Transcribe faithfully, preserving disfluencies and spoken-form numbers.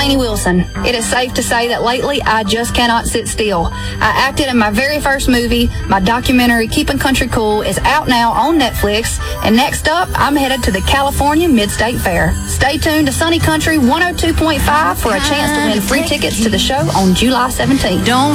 Lainey Wilson. It is safe to say that lately I just cannot sit still. I acted in my very first movie. My documentary, Keeping Country Cool, is out now on Netflix. And next up, I'm headed to the California Mid-State Fair. Stay tuned to Sunny Country one oh two point five for a chance to win free tickets to the show on July seventeenth. Don't